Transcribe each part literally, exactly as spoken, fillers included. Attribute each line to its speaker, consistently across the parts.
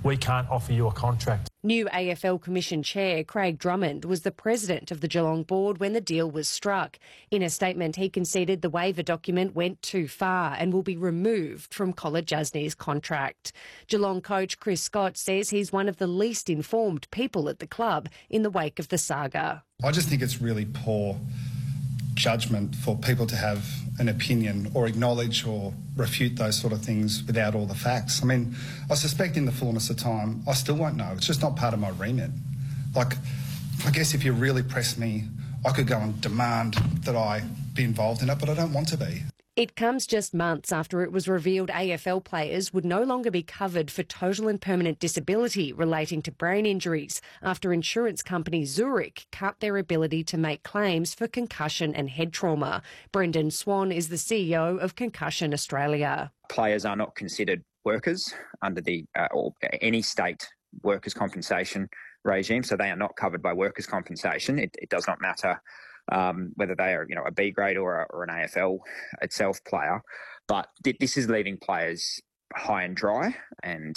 Speaker 1: we can't offer you a contract.
Speaker 2: New A F L Commission Chair Craig Drummond was the president of the Geelong board when the deal was struck. In a statement, he conceded the waiver document went too far and will be removed from Kolodjasny's contract. Geelong coach Chris Scott says he's one of the least informed people at the club in the wake of the saga.
Speaker 3: I just think it's really poor judgment for people to have an opinion or acknowledge or refute those sort of things without all the facts. I mean, I suspect in the fullness of time, I still won't know. It's just not part of my remit. Like, I guess if you really press me, I could go and demand that I be involved in it, but I don't want to be.
Speaker 2: It comes just months after it was revealed A F L players would no longer be covered for total and permanent disability relating to brain injuries after insurance company Zurich cut their ability to make claims for concussion and head trauma. Brendan Swan is the C E O of Concussion Australia.
Speaker 4: Players are not considered workers under the uh, or any state workers' compensation regime, so they are not covered by workers' compensation. It, it does not matter Um, whether they are, you know, a B grade or, a, or an A F L itself player. But th- this is leaving players high and dry, and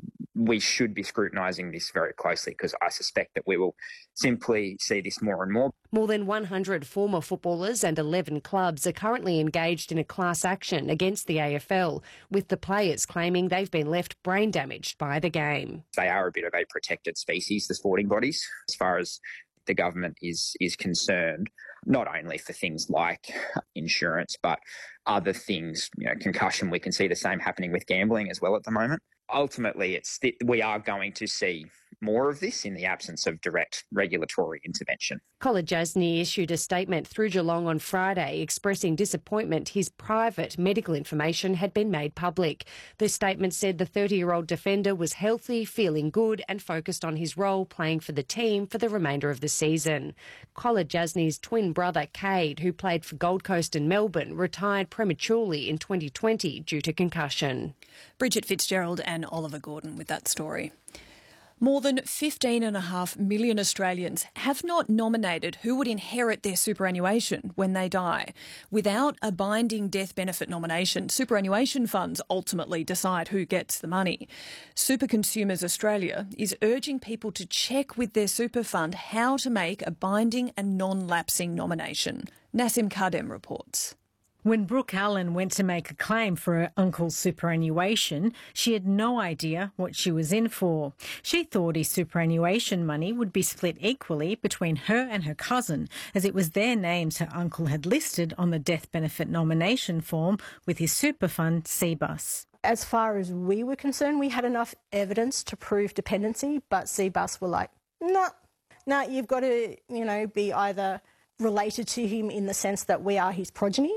Speaker 4: we should be scrutinising this very closely because I suspect that we will simply see this more and more.
Speaker 2: More than one hundred former footballers and eleven clubs are currently engaged in a class action against the A F L, with the players claiming they've been left brain damaged by the game.
Speaker 4: They are a bit of a protected species, the sporting bodies, as far as the government is is concerned, not only for things like insurance, but other things, you know, concussion. We can see the same happening with gambling as well at the moment. Ultimately, it's th- we are going to see more of this in the absence of direct regulatory intervention.
Speaker 2: Kolodjasny issued a statement through Geelong on Friday expressing disappointment his private medical information had been made public. The statement said the thirty-year-old defender was healthy, feeling good and focused on his role playing for the team for the remainder of the season. Kolodjasny's twin brother, Cade, who played for Gold Coast and Melbourne, retired prematurely in twenty twenty due to concussion.
Speaker 5: Bridget Fitzgerald and Oliver Gordon with that story. More than fifteen point five million Australians have not nominated who would inherit their superannuation when they die. Without a binding death benefit nomination, superannuation funds ultimately decide who gets the money. Super Consumers Australia is urging people to check with their super fund how to make a binding and non-lapsing nomination. Nassim Kadem reports.
Speaker 6: When Brooke Allen went to make a claim for her uncle's superannuation, she had no idea what she was in for. She thought his superannuation money would be split equally between her and her cousin, as it was their names her uncle had listed on the death benefit nomination form with his super fund, C B U S.
Speaker 7: As far as we were concerned, we had enough evidence to prove dependency, but C B U S were like, no, nah, no, nah, you've got to, you know, be either related to him in the sense that we are his progeny,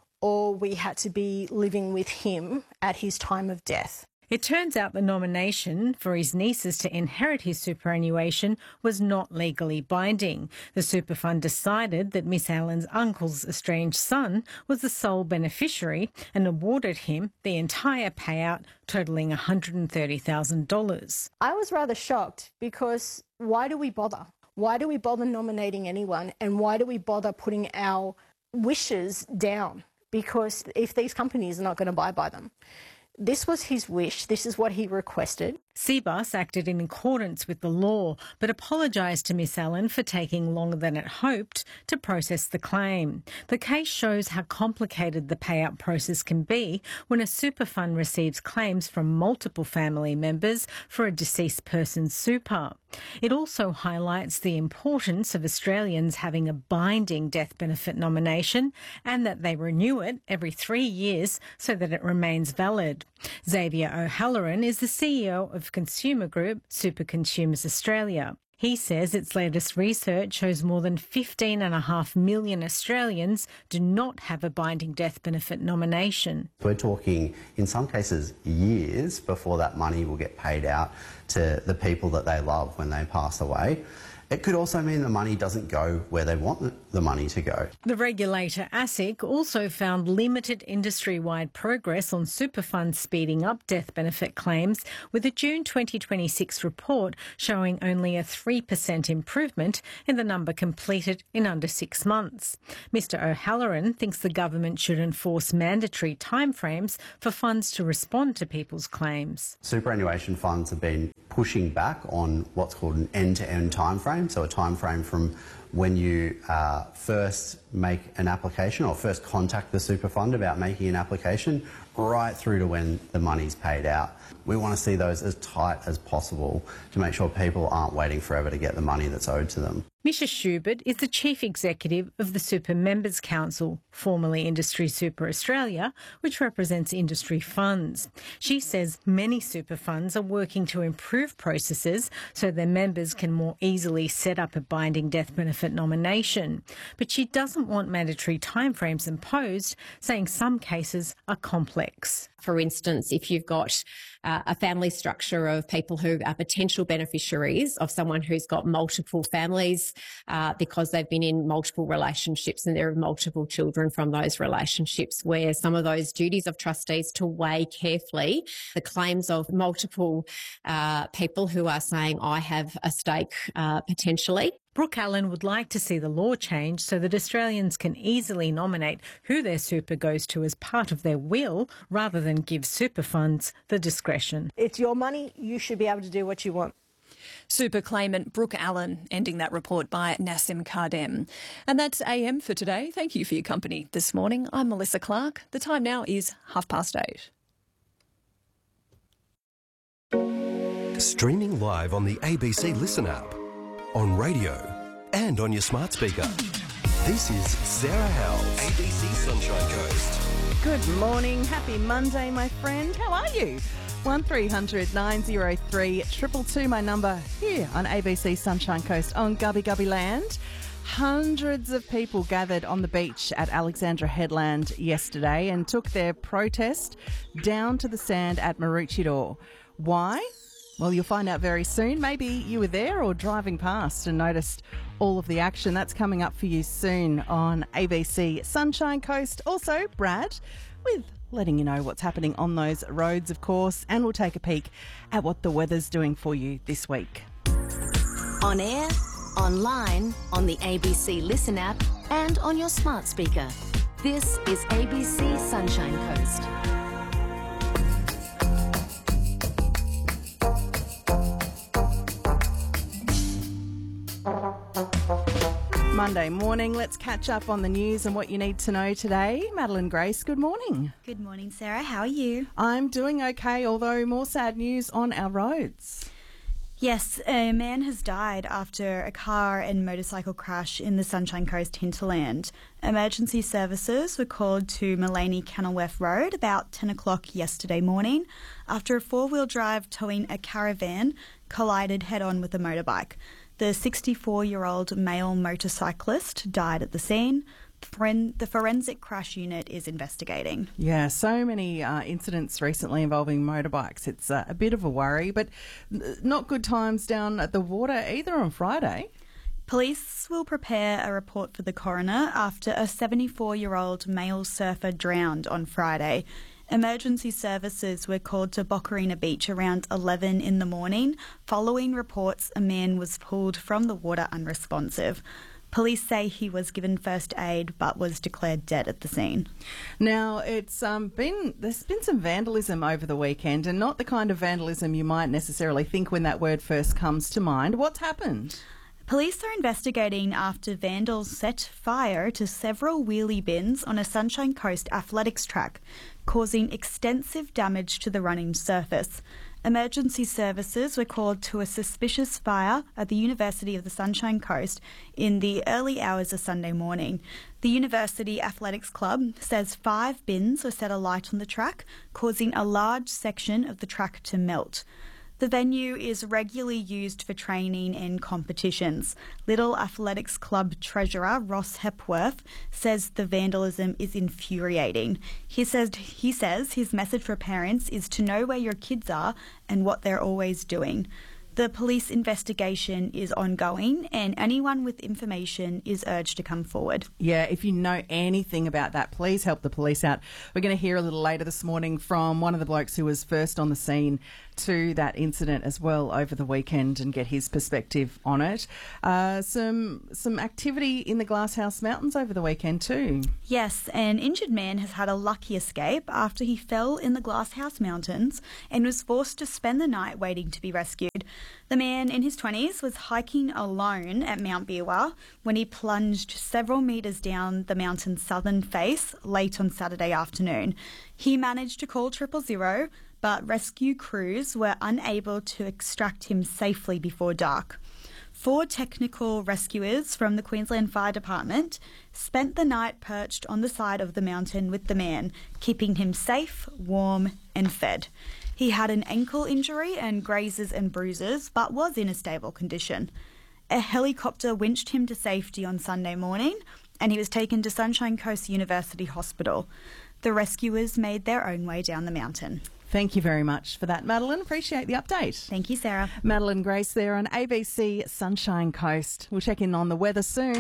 Speaker 7: or we had to be living with him at his time of death.
Speaker 6: It turns out the nomination for his nieces to inherit his superannuation was not legally binding. The super fund decided that Miss Allen's uncle's estranged son was the sole beneficiary and awarded him the entire payout, totalling one hundred thirty thousand dollars.
Speaker 7: I was rather shocked because why do we bother? Why do we bother nominating anyone, and why do we bother putting our wishes down? Because if these companies are not going to buy by them. This was his wish. This is what he requested.
Speaker 6: C B U S acted in accordance with the law, but apologised to Miss Allen for taking longer than it hoped to process the claim. The case shows how complicated the payout process can be when a super fund receives claims from multiple family members for a deceased person's super. It also highlights the importance of Australians having a binding death benefit nomination and that they renew it every three years so that it remains valid. Xavier O'Halloran is the C E O of consumer group Super Consumers Australia. He says its latest research shows more than fifteen point five million Australians do not have a binding death benefit nomination.
Speaker 8: We're talking, in some cases, years before that money will get paid out to the people that they love when they pass away. It could also mean the money doesn't go where they want the money to go.
Speaker 6: The regulator ASIC also found limited industry-wide progress on super funds speeding up death benefit claims, with a June twenty twenty-six report showing only a three percent improvement in the number completed in under six months. Mister O'Halloran thinks the government should enforce mandatory timeframes for funds to respond to people's claims.
Speaker 8: Superannuation funds have been pushing back on what's called an end-to-end timeframe, so a timeframe from when you uh, first make an application or first contact the super fund about making an application right through to when the money's paid out. We want to see those as tight as possible to make sure people aren't waiting forever to get the money that's owed to them.
Speaker 6: Misha Schubert is the Chief Executive of the Super Members Council, formerly Industry Super Australia, which represents industry funds. She says many super funds are working to improve processes so their members can more easily set up a binding death benefit nomination. But she doesn't want mandatory timeframes imposed, saying some cases are complex.
Speaker 9: For instance, if you've got uh, a family structure of people who are potential beneficiaries of someone who's got multiple families uh, because they've been in multiple relationships and there are multiple children from those relationships, where some of those duties of trustees to weigh carefully the claims of multiple uh, people who are saying, I have a stake uh, potentially.
Speaker 6: Brooke Allen would like to see the law changed so that Australians can easily nominate who their super goes to as part of their will, rather than give super funds the discretion.
Speaker 7: It's your money. You should be able to do what you want.
Speaker 5: Super claimant Brooke Allen ending that report by Nassim Kardem. And that's A M for today. Thank you for your company this morning. I'm Melissa Clark. The time now is half past eight.
Speaker 10: Streaming live on the A B C Listen app, on radio and on your smart speaker. This is Sarah Howells, A B C Sunshine Coast.
Speaker 11: Good morning. Happy Monday, my friend. How are you? one three hundred nine oh three two two two, my number here on A B C Sunshine Coast on Gubby Gubby Land. Hundreds of people gathered on the beach at Alexandra Headland yesterday and took their protest down to the sand at Maroochydore. Why? Well, you'll find out very soon. Maybe you were there or driving past and noticed all of the action. That's coming up for you soon on A B C Sunshine Coast. Also, Brad, with letting you know what's happening on those roads, of course, and we'll take a peek at what the weather's doing for you this week.
Speaker 12: On air, online, on the A B C Listen app, and on your smart speaker. This is A B C Sunshine Coast.
Speaker 11: Monday morning, let's catch up on the news and what you need to know today. Madeline Grace, good morning.
Speaker 13: Good morning, Sarah. How are you?
Speaker 11: I'm doing okay, although more sad news on our roads.
Speaker 13: Yes, a man has died after a car and motorcycle crash in the Sunshine Coast hinterland. Emergency services were called to Mullaney Kenilworth Road about ten o'clock yesterday morning after a four-wheel drive towing a caravan collided head-on with a motorbike. The sixty-four-year-old male motorcyclist died at the scene. The forensic crash unit is investigating.
Speaker 11: Yeah, so many uh, incidents recently involving motorbikes. It's uh, a bit of a worry, but not good times down at the water either on Friday.
Speaker 13: Police will prepare a report for the coroner after a seventy-four-year-old male surfer drowned on Friday. Emergency services were called to Boccarina Beach around eleven in the morning, following reports a man was pulled from the water unresponsive. Police say he was given first aid but was declared dead at the scene.
Speaker 11: Now, it's um, been there's been some vandalism over the weekend, and not the kind of vandalism you might necessarily think when that word first comes to mind. What's happened?
Speaker 13: Police are investigating after vandals set fire to several wheelie bins on a Sunshine Coast athletics track, causing extensive damage to the running surface. Emergency services were called to a suspicious fire at the University of the Sunshine Coast in the early hours of Sunday morning. The University Athletics Club says five bins were set alight on the track, causing a large section of the track to melt. The venue is regularly used for training and competitions. Little Athletics Club treasurer Ross Hepworth says the vandalism is infuriating. He says he says his message for parents is to know where your kids are and what they're always doing. The police investigation is ongoing and anyone with information is urged to come forward.
Speaker 11: Yeah, if you know anything about that, please help the police out. We're going to hear a little later this morning from one of the blokes who was first on the scene to that incident as well over the weekend and get his perspective on it. Uh, some some activity in the Glasshouse Mountains over the weekend too.
Speaker 13: Yes, an injured man has had a lucky escape after he fell in the Glasshouse Mountains and was forced to spend the night waiting to be rescued. The man in his twenties was hiking alone at Mount Biwa when he plunged several metres down the mountain's southern face late on Saturday afternoon. He managed to call triple zero, but rescue crews were unable to extract him safely before dark. Four technical rescuers from the Queensland Fire Department spent the night perched on the side of the mountain with the man, keeping him safe, warm and fed. He had an ankle injury and grazes and bruises, but was in a stable condition. A helicopter winched him to safety on Sunday morning, and he was taken to Sunshine Coast University Hospital. The rescuers made their own way down the mountain.
Speaker 11: Thank you very much for that, Madeline. Appreciate the update.
Speaker 13: Thank you, Sarah.
Speaker 11: Madeline Grace there on A B C Sunshine Coast. We'll check in on the weather soon.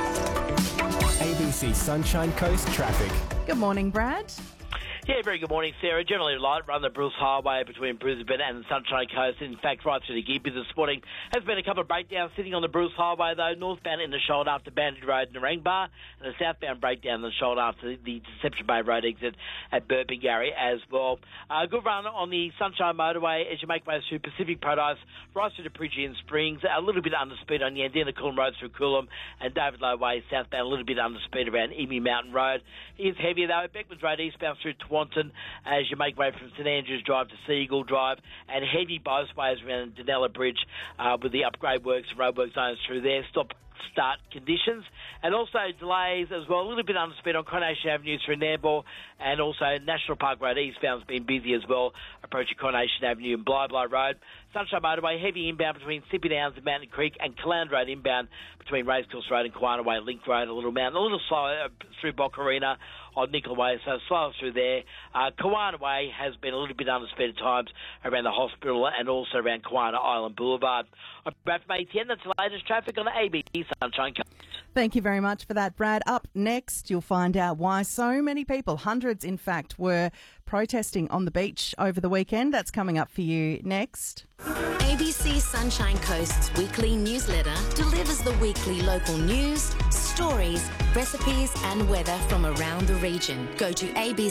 Speaker 10: A B C Sunshine Coast traffic.
Speaker 11: Good morning, Brad.
Speaker 14: Yeah, very good morning, Sarah. Generally light run the Bruce Highway between Brisbane and the Sunshine Coast. In fact, right through the Gympie this morning. Has been a couple of breakdowns sitting on the Bruce Highway, though. Northbound in the shoulder after Bandage Road and Narangba, and a southbound breakdown in the shoulder after the Deception Bay Road exit at Burpengary as well. A uh, good run on the Sunshine Motorway as you make way through Pacific Paradise, right through to Pridgeon Springs. A little bit under speed on the Yandina Coolum Road through Coolum, and David Low Way southbound, a little bit under speed around Emu Mountain Road. It is heavier, though. Beckmans Road eastbound through Tawantin as you make way from St Andrews Drive to Seagull Drive, and heavy both ways around Danella Bridge uh, with the upgrade works and roadwork zones through there. Stop start conditions, and also delays as well, a little bit under speed on Coronation Avenue through Nambour, and also National Park Road eastbound's been busy as well, approaching Coronation Avenue and Bly Bly Road. Sunshine Motorway, heavy inbound between Sippy Downs and Mountain Creek, and Caloundra Road inbound between Racecourse Road and Kiwana Way, Link Road, a little mountain, a little slower through Bocarina on Nickel Way, so slower through there. Uh, Kiwana Way has been a little bit under speed at times around the hospital and also around Kiwana Island Boulevard. I'm Brad from A T N, that's the latest traffic on the A B C Sunshine Coast.
Speaker 11: Thank you very much for that, Brad. Up next, you'll find out why so many people, hundreds in fact, were protesting on the beach over the weekend. That's coming up for you next.
Speaker 12: A B C Sunshine Coast's weekly newsletter delivers the weekly local news, stories, recipes and weather from around the region. Go to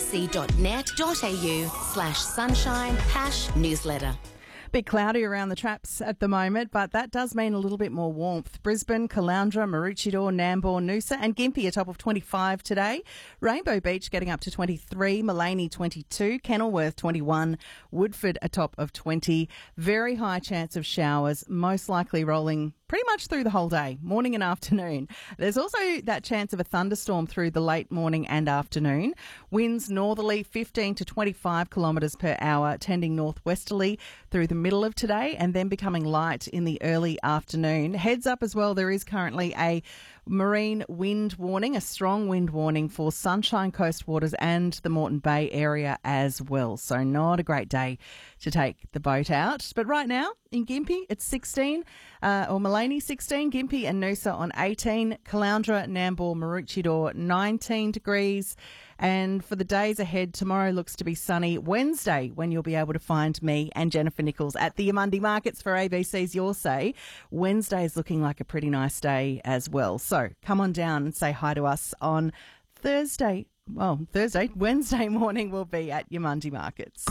Speaker 12: abc.net.au slash sunshine hash newsletter.
Speaker 11: Bit cloudy around the traps at the moment, but that does mean a little bit more warmth. Brisbane, Caloundra, Maroochydore, Nambour, Noosa and Gympie a top of twenty-five today. Rainbow Beach getting up to twenty-three, Maleny twenty-two, Kenilworth twenty-one, Woodford a top of twenty. Very high chance of showers, most likely rolling pretty much through the whole day, morning and afternoon. There's also that chance of a thunderstorm through the late morning and afternoon. Winds northerly fifteen to twenty-five kilometres per hour, tending northwesterly through the middle of today and then becoming light in the early afternoon. Heads up as well, there is currently a marine wind warning, a strong wind warning for Sunshine Coast waters and the Moreton Bay area as well. So not a great day to take the boat out. But right now in Gympie, it's sixteen, uh, or Maleny sixteen, Gympie and Noosa on eighteen, Caloundra, Nambour, Maroochydore nineteen degrees. And for the days ahead, tomorrow looks to be sunny. Wednesday, when you'll be able to find me and Jennifer Nichols at the Yamundi Markets for A B C's Your Say. Wednesday is looking like a pretty nice day as well. So come on down and say hi to us on Thursday. Well, Thursday, Wednesday morning we'll be at Yamundi Markets.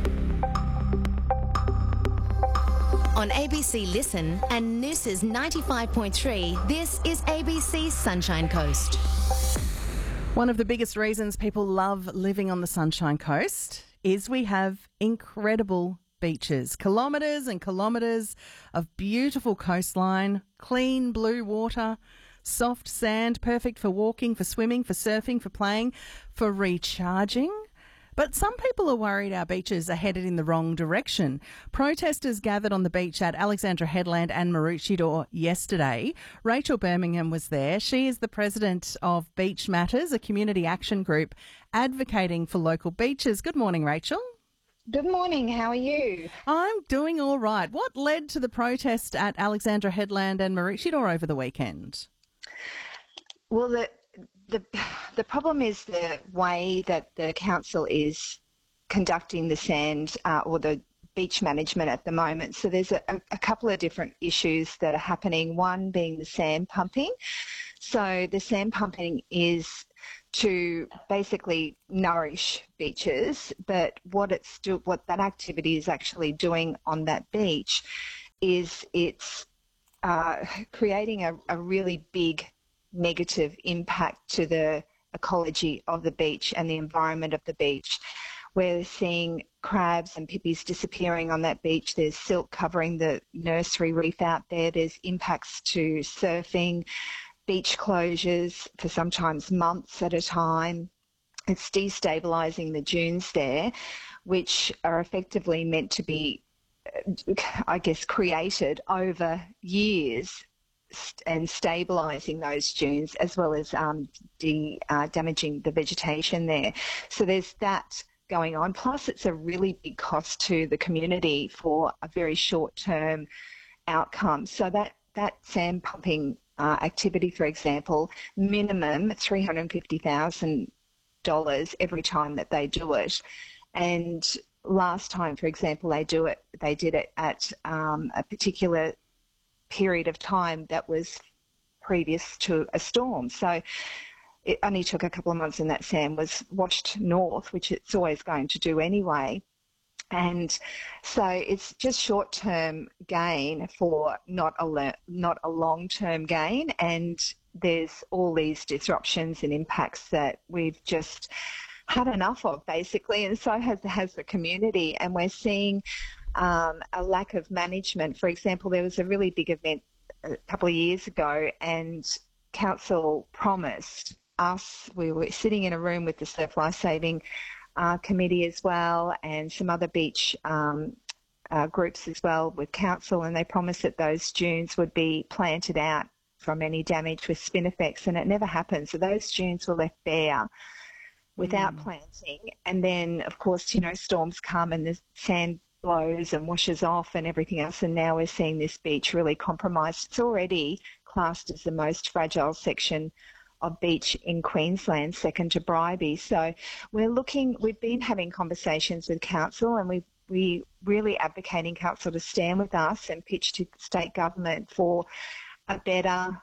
Speaker 12: On A B C Listen and Noosa's ninety-five point three, this is A B C Sunshine Coast.
Speaker 11: One of the biggest reasons people love living on the Sunshine Coast is we have incredible beaches. Kilometres and kilometres of beautiful coastline, clean blue water, soft sand, perfect for walking, for swimming, for surfing, for playing, for recharging. But some people are worried our beaches are headed in the wrong direction. Protesters gathered on the beach at Alexandra Headland and Maroochydore yesterday. Rachel Birmingham was there. She is the president of Beach Matters, a community action group advocating for local beaches. Good morning, Rachel.
Speaker 15: Good morning. How are you?
Speaker 11: I'm doing all right. What led to the protest at Alexandra Headland and Maroochydore over the weekend?
Speaker 15: Well, the the the problem is the way that the council is conducting the sand uh, or the beach management at the moment. So there's a, a couple of different issues that are happening. One being the sand pumping. So the sand pumping is to basically nourish beaches, but what it's do, what that activity is actually doing on that beach is it's uh, creating a, a really big negative impact to the ecology of the beach and the environment of the beach. We're seeing crabs and pippies disappearing on that beach. There's silt covering the nursery reef out there. There's impacts to surfing, beach closures for sometimes months at a time. It's destabilising the dunes there, which are effectively meant to be, I guess, created over years and stabilising those dunes as well as um, de, uh, damaging the vegetation there. So there's that going on. Plus, it's a really big cost to the community for a very short-term outcome. So that, that sand pumping Uh, activity, for example, minimum three hundred fifty thousand dollars every time that they do it. And last time, for example, they do it, they did it at um, a particular period of time that was previous to a storm. So it only took a couple of months and that sand was washed north, which it's always going to do anyway. And so it's just short-term gain for not a le- not a long-term gain, and there's all these disruptions and impacts that we've just had enough of, basically, and so has has the community. And we're seeing um, a lack of management. For example, there was a really big event a couple of years ago, and council promised us, we were sitting in a room with the Surf Life Saving Uh, committee as well, and some other beach um, uh, groups as well with council, and they promised that those dunes would be planted out from any damage with Spinifex, and it never happened. So those dunes were left bare without mm. planting, and then of course, you know, storms come and the sand blows and washes off and everything else, and now we're seeing this beach really compromised. It's already classed as the most fragile section of beach in Queensland, second to Bribie. So we're looking, we've been having conversations with council, and we we really advocating council to stand with us and pitch to state government for a better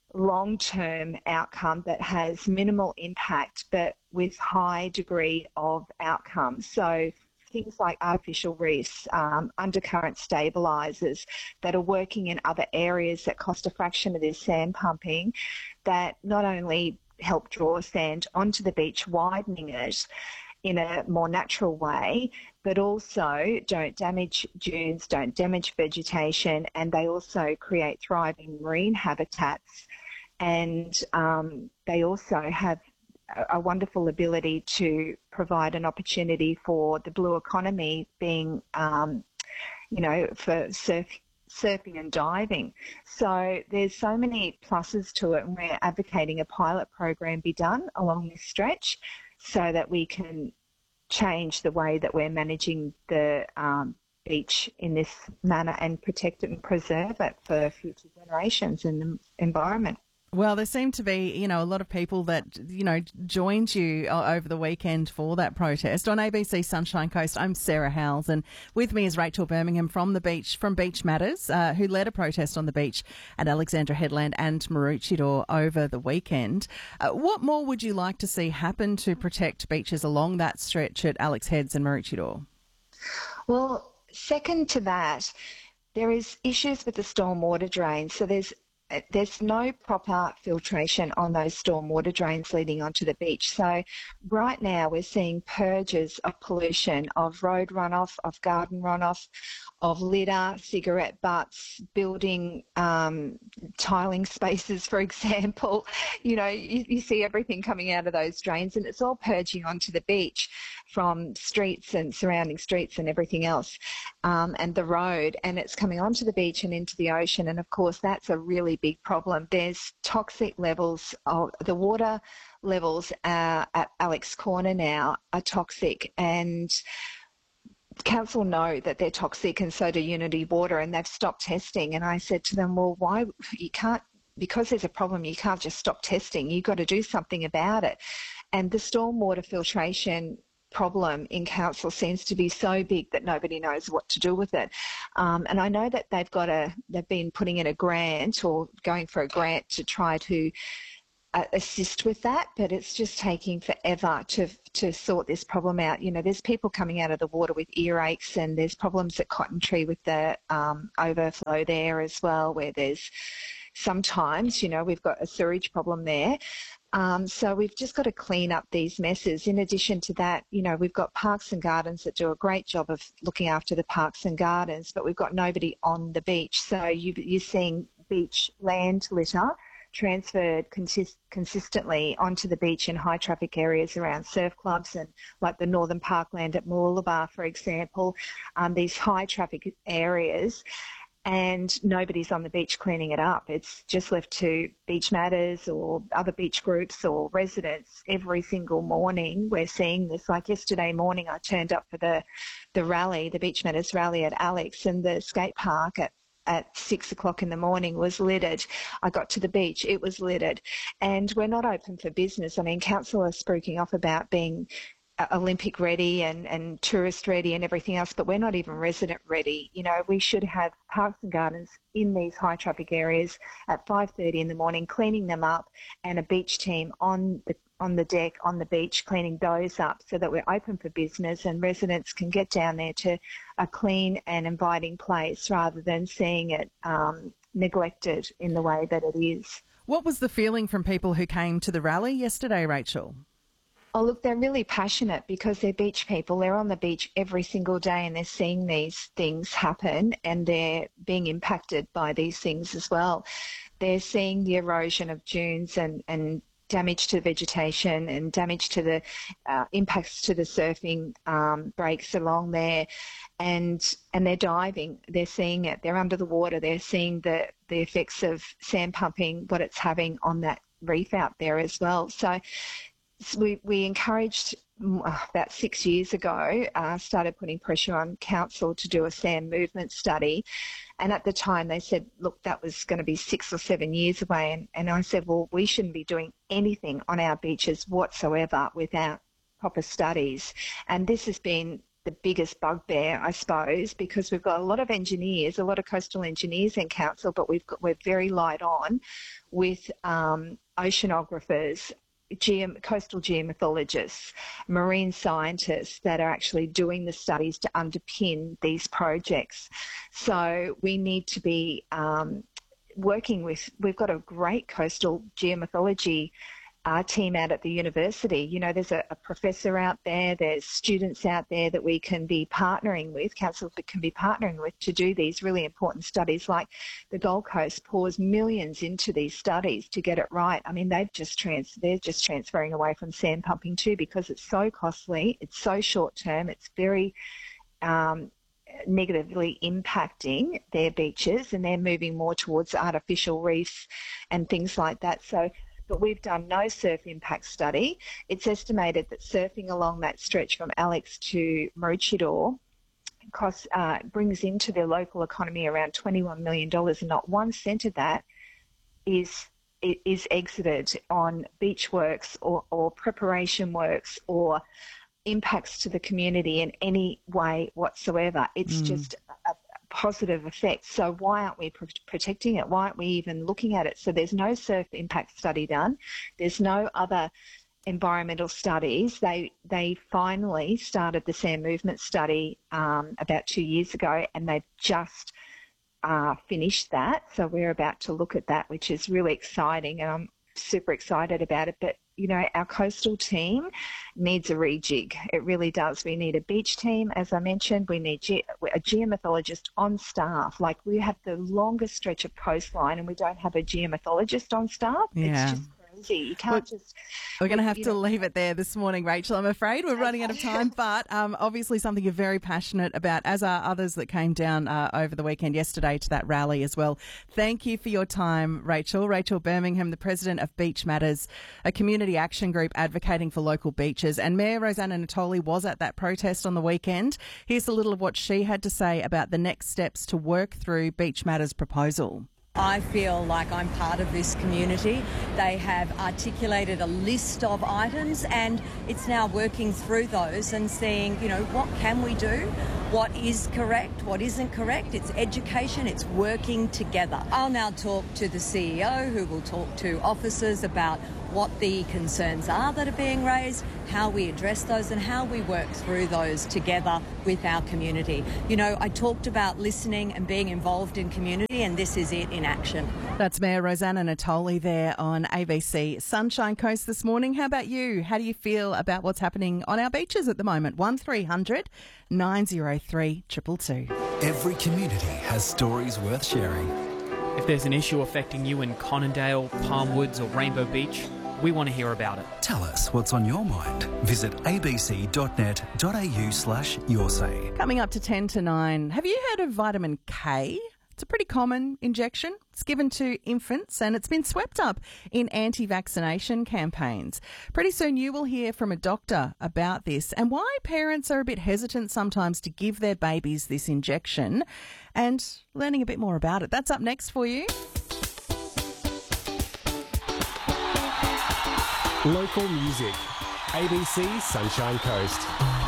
Speaker 15: long-term outcome that has minimal impact but with high degree of outcome. So things like artificial reefs, um, undercurrent stabilisers that are working in other areas that cost a fraction of this sand pumping, that not only help draw sand onto the beach, widening it in a more natural way, but also don't damage dunes, don't damage vegetation, and they also create thriving marine habitats. And um, they also have a wonderful ability to provide an opportunity for the blue economy, being, um, you know, for surf, surfing and diving. So there's so many pluses to it, and we're advocating a pilot program be done along this stretch so that we can change the way that we're managing the um, beach in this manner and protect it and preserve it for future generations and the environment.
Speaker 11: Well, there seemed to be, you know, a lot of people that, you know, joined you over the weekend for that protest. On A B C Sunshine Coast, I'm Sarah Howells, and with me is Rachel Birmingham from the beach, from Beach Matters, uh, who led a protest on the beach at Alexandra Headland and Maroochydore over the weekend. Uh, what more would you like to see happen to protect beaches along that stretch at Alex Heads and Maroochydore?
Speaker 15: Well, second to that, there is issues with the stormwater drains. So there's There's no proper filtration on those stormwater drains leading onto the beach. So right now we're seeing purges of pollution, of road runoff, of garden runoff, of litter, cigarette butts, building um, tiling spaces, for example. You know, you, you see everything coming out of those drains, and it's all purging onto the beach from streets and surrounding streets and everything else, um, and the road, and it's coming onto the beach and into the ocean. And of course, that's a really big problem. There's toxic levels of the water levels uh, at Alex Corner now are toxic, and council know that they're toxic, and so do Unity Water, and they've stopped testing. And I said to them, well, why you can't, because there's a problem, you can't just stop testing. You've got to do something about it. And the stormwater filtration problem in council seems to be so big that nobody knows what to do with it. Um, and I know that they've got a, they've been putting in a grant or going for a grant to try to uh, assist with that, but it's just taking forever to to sort this problem out. You know, there's people coming out of the water with earaches, and there's problems at Cotton Tree with the um, overflow there as well, where there's sometimes, you know, we've got a sewage problem there. Um, so we've just got to clean up these messes. In addition to that, you know, we've got Parks and Gardens that do a great job of looking after the parks and gardens, but we've got nobody on the beach. So you, you're seeing beach land litter transferred consist consistently onto the beach in high traffic areas around surf clubs and like the Northern Parkland at Mooloolaba, for example, um, these high traffic areas. And nobody's on the beach cleaning it up. It's just left to Beach Matters or other beach groups or residents every single morning. We're seeing this. Like yesterday morning, I turned up for the, the rally, the Beach Matters rally at Alex, and the skate park at at six o'clock in the morning was littered. I got to the beach, it was littered. And we're not open for business. I mean, council are spruiking off about being Olympic ready and, and tourist ready and everything else, but we're not even resident ready. You know, we should have Parks and Gardens in these high traffic areas at five thirty in the morning, cleaning them up, and a beach team on the on the deck, on the beach, cleaning those up so that we're open for business and residents can get down there to a clean and inviting place rather than seeing it um, neglected in the way that it is.
Speaker 11: What was the feeling from people who came to the rally yesterday, Rachel?
Speaker 15: Oh, look, they're really passionate because they're beach people. They're on the beach every single day and they're seeing these things happen and they're being impacted by these things as well. They're seeing the erosion of dunes and, and damage to vegetation and damage to the uh, impacts to the surfing um, breaks along there, and and they're diving. They're seeing it. They're under the water. They're seeing the, the effects of sand pumping, what it's having on that reef out there as well. So We, we encouraged about six years ago, uh, started putting pressure on council to do a sand movement study. And at the time they said, look, that was going to be six or seven years away. And, and I said, well, we shouldn't be doing anything on our beaches whatsoever without proper studies. And this has been the biggest bugbear, I suppose, because we've got a lot of engineers, a lot of coastal engineers in council, but we've got, we're very light on with um, oceanographers, Geom- coastal geomorphologists, marine scientists that are actually doing the studies to underpin these projects. So we need to be um, working with, we've got a great coastal geomorphology uh, team out at the university. You know, there's a, a professor out there, there's students out there that we can be partnering with, council that can be partnering with to do these really important studies. Like the Gold Coast pours millions into these studies to get it right. I mean, they've just trans they're just transferring away from sand pumping too because it's so costly, it's so short term, it's very um, negatively impacting their beaches, and they're moving more towards artificial reefs and things like that. So but we've done no surf impact study. It's estimated that surfing along that stretch from Alex to Maroochydore costs, uh, brings into the local economy around twenty-one million dollars, and not one cent of that is is exited on beach works or, or preparation works or impacts to the community in any way whatsoever. It's mm. just a positive effect. So why aren't we pr- protecting it? Why aren't we even looking at it? So there's no surf impact study done. There's no other environmental studies. They they finally started the sand movement study um, about two years ago, and they've just uh, finished that. So we're about to look at that, which is really exciting, and I'm super excited about it. But you know, our coastal team needs a rejig. It really does. We need a beach team, as I mentioned. We need ge- a geomorphologist on staff. Like, we have the longest stretch of coastline and we don't have a geomorphologist on staff.
Speaker 11: Yeah.
Speaker 15: It's just crazy. You can't
Speaker 11: We're,
Speaker 15: just...
Speaker 11: We're going to have
Speaker 15: you
Speaker 11: to
Speaker 15: know,
Speaker 11: leave it there this morning, Rachel. I'm afraid we're running out of time, but um, obviously something you're very passionate about, as are others that came down uh, over the weekend yesterday to that rally as well. Thank you for your time, Rachel. Rachel Birmingham, the president of Beach Matters, a community action group advocating for local beaches. And Mayor Rosanna Natoli was at that protest on the weekend. Here's a little of what she had to say about the next steps to work through Beach Matters' proposal.
Speaker 16: I feel like I'm part of this community. They have articulated a list of items and it's now working through those and seeing, you know, what can we do? What is correct? What isn't correct? It's education. It's working together. I'll now talk to the C E O, who will talk to officers about what the concerns are that are being raised, how we address those and how we work through those together with our community. You know, I talked about listening and being involved in community, and this is it in action.
Speaker 11: That's Mayor Rosanna Natoli there on A B C Sunshine Coast this morning. How about you? How do you feel about what's happening on our beaches at the moment? one three hundred nine oh three two two two.
Speaker 10: Every community has stories worth sharing.
Speaker 17: If there's an issue affecting you in Conondale, Palmwoods or Rainbow Beach, we want to hear about it.
Speaker 10: Tell us what's on your mind. Visit abc.net.au slash your say.
Speaker 11: Coming up to ten to nine, have you heard of vitamin K? It's a pretty common injection. It's given to infants and it's been swept up in anti-vaccination campaigns. Pretty soon you will hear from a doctor about this and why parents are a bit hesitant sometimes to give their babies this injection, and learning a bit more about it. That's up next for you.
Speaker 18: Local music. A B C Sunshine Coast.